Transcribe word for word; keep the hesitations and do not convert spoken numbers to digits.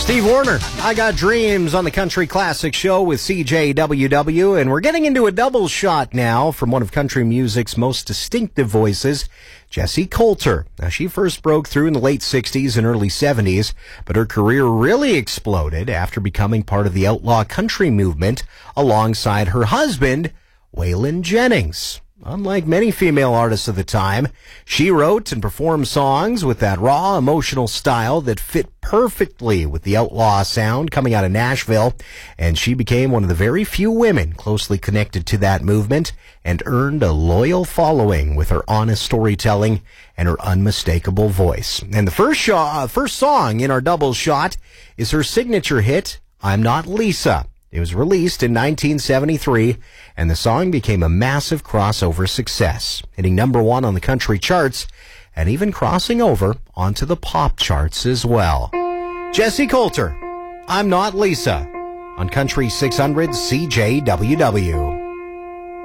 Steve Warner, I Got Dreams on the Country Classic Show with C J W W, and we're getting into a double shot now from one of country music's most distinctive voices, Jessi Colter. Now, she first broke through in the late sixties and early seventies, but her career really exploded after becoming part of the outlaw country movement alongside her husband, Waylon Jennings. Unlike many female artists of the time, she wrote and performed songs with that raw, emotional style that fit perfectly with the outlaw sound coming out of Nashville, and she became one of the very few women closely connected to that movement and earned a loyal following with her honest storytelling and her unmistakable voice. And the first, sh- uh, first song in our double shot is her signature hit, I'm Not Lisa. It was released in nineteen seventy-three, and the song became a massive crossover success, hitting number one on the country charts and even crossing over onto the pop charts as well. Jessi Colter, I'm Not Lisa, on Country six hundred C J W W.